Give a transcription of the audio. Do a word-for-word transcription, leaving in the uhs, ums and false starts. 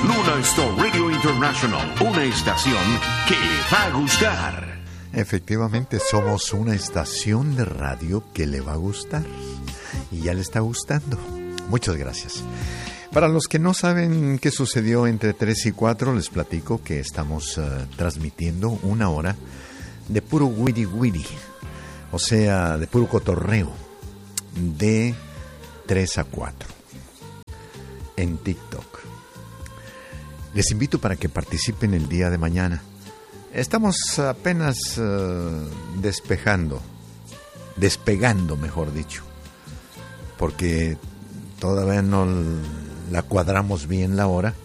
Luna Star Radio International, una estación que le va a gustar. Efectivamente, somos una estación de radio que le va a gustar. Y ya le está gustando. Muchas gracias. Para los que no saben qué sucedió entre tres y cuatro, les platico que estamos uh, transmitiendo una hora de puro wiri wiri. O sea, de puro cotorreo. De tres a cuatro. En TikTok. Les invito para que participen el día de mañana. Estamos apenas uh, despejando, despegando, mejor dicho, porque todavía no la cuadramos bien la hora,